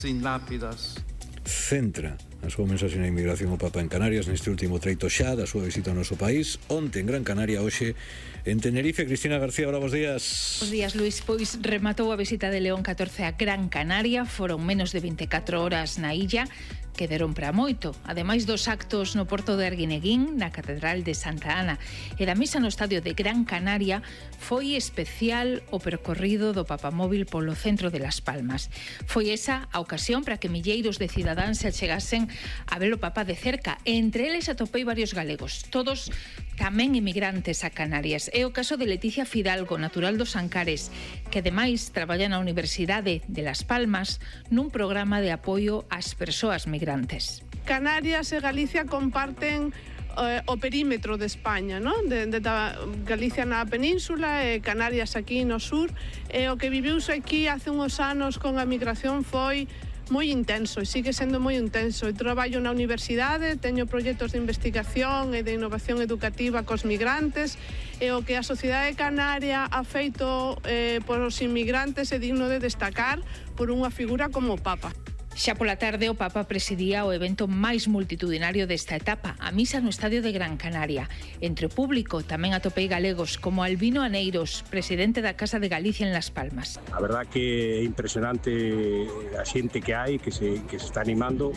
Sin lápidas. Centra a súa mensaxe na inmigración o Papa en Canarias neste último treito xa da súa visita ao noso país. Onte en Gran Canaria, hoxe en Tenerife. Cristina García, hola, bos días. Bos días, Luís. Pois rematou a visita de León XIV a Gran Canaria. Foron menos de 24 horas na illa, que deron para moito. Ademais dos actos no porto de Arguineguín, na Catedral de Santa Ana e da misa no estadio de Gran Canaria, foi especial o percorrido do Papamóvil polo centro de Las Palmas. Foi esa a ocasión para que milleiros de cidadáns se achegasen a ver o Papa de cerca. Entre eles atopei varios galegos, todos tamén inmigrantes a Canarias. É o caso de Leticia Fidalgo, natural dos Ancares, que ademais traballa na Universidade de Las Palmas nun programa de apoio ás persoas migrantes. Canarias e Galicia comparten o perímetro de España, non? De Galicia na península e Canarias aquí no sur. E o que viviuse aquí hace uns anos con a migración foi moi intenso e sigue sendo moi intenso. Eu traballo na universidade, teño proxectos de investigación e de innovación educativa cos migrantes e o que a sociedade canaria ha feito por os inmigrantes é digno de destacar por unha figura como o Papa. Xa pola tarde o Papa presidía o evento máis multitudinario desta etapa, a misa no estadio de Gran Canaria. Entre o público tamén atopei galegos como Albino Aneiros, presidente da Casa de Galicia en Las Palmas. A verdad que é impresionante a xente que hai, que se está animando,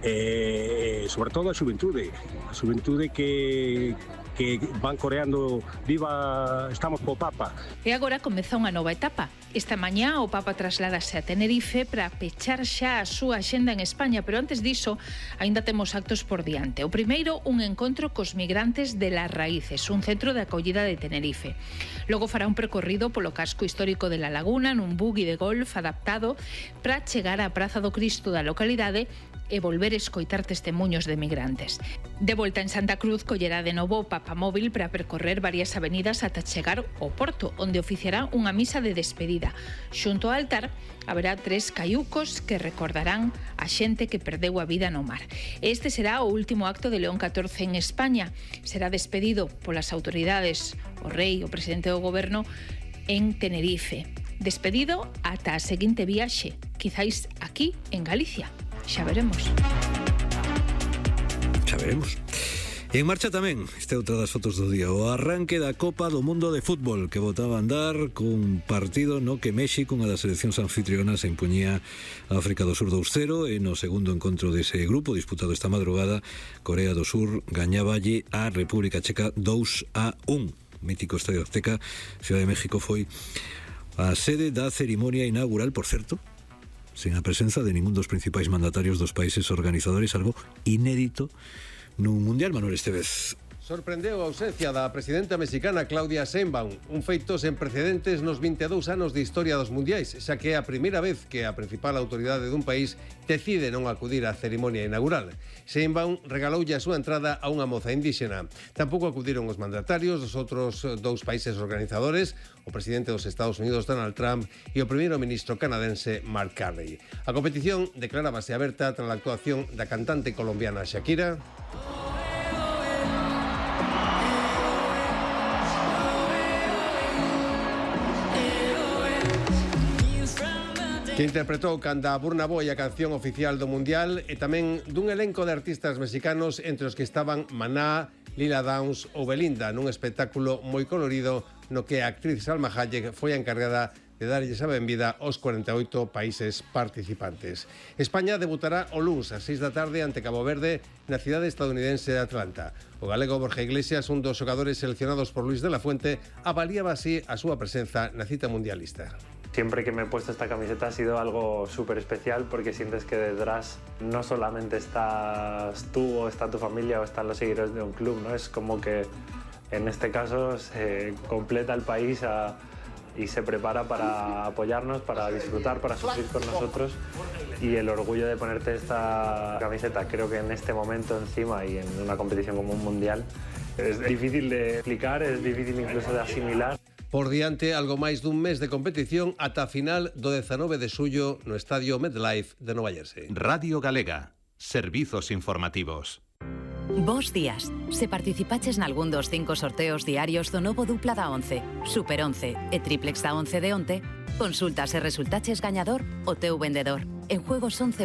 sobre todo a xuventude que van coreando viva, estamos co Papa. E agora comeza unha nova etapa. Esta mañá o Papa trasládase a Tenerife para pechar xa a súa axenda en España, pero antes diso aínda temos actos por diante. O primeiro, un encontro cos migrantes de Las Raíces, un centro de acollida de Tenerife. Logo fará un percorrido polo casco histórico de La Laguna nun buggy de golf adaptado para chegar á Praza do Cristo da localidade e volver a escoitar testemunhos de migrantes. De volta en Santa Cruz, collerá de novo o Papamóvil para percorrer varias avenidas ata chegar ao Porto, onde oficiará unha misa de despedida. Xunto ao altar haberá 3 caiucos que recordarán a xente que perdeu a vida no mar. Este será o último acto de León XIV en España. Será despedido polas autoridades, o rei, o presidente do goberno, en Tenerife. Despedido ata a seguinte viaxe, quizáis aquí en Galicia. Xa veremos. Xa veremos. E en marcha tamén, esta é outra das fotos do día, o arranque da Copa do Mundo de Fútbol, que botaba a andar cun partido no que México, unha das seleccións anfitrionas, se impuñía a África do Sur 2-0, e no segundo encontro dese grupo, disputado esta madrugada, Corea do Sur gañáballe a República Checa 2-1. Mítico Estadio Azteca, Ciudad de México, foi a sede da cerimonia inaugural, por certo, sen a presenza de ningún dos principais mandatarios dos países organizadores, algo inédito nun Mundial. Manuel Estevez. Sorprendeu a ausencia da presidenta mexicana Claudia Sheinbaum, un feito sen precedentes nos 22 anos de historia dos mundiais, xa que é a primeira vez que a principal autoridade dun país decide non acudir á cerimonia inaugural. Sheinbaum regaloulle a súa entrada a unha moza indíxena. Tampouco acudiron os mandatarios dos outros dous países organizadores, o presidente dos Estados Unidos Donald Trump e o primeiro ministro canadense Mark Carney. A competición declarábase aberta tras a actuación da cantante colombiana Shakira, que interpretou canda Burna Boy a canción oficial do Mundial, e tamén dun elenco de artistas mexicanos entre os que estaban Maná, Lila Downs ou Belinda, nun espectáculo moi colorido no que a actriz Salma Hayek foi a encargada de darlles a benvida aos 48 países participantes. España debutará o luns ás 6 da tarde ante Cabo Verde na cidade estadounidense de Atlanta. O galego Borja Iglesias, un dos xogadores seleccionados por Luis de la Fuente, avaliaba así a súa presenza na cita mundialista. Siempre que me he puesto esta camiseta ha sido algo súper especial porque sientes que detrás no solamente estás tú o está tu familia o están los seguidores de un club, ¿no? Es como que en este caso se completa el país y se prepara para apoyarnos, para disfrutar, para sufrir con nosotros, y el orgullo de ponerte esta camiseta, creo que en este momento encima y en una competición como un mundial, es difícil de explicar, es difícil incluso de asimilar. Por diante, algo máis dun mes de competición ata a final do 19 de xullo no estadio MetLife de Nova Jersey. Radio Galega, servizos informativos. Bos días. Se participaches nalgún dos 5 sorteos diarios do novo dupla da 11, Super 11 e triplex da 11 de onte, consulta se resultaches gañador o teu vendedor en juegos11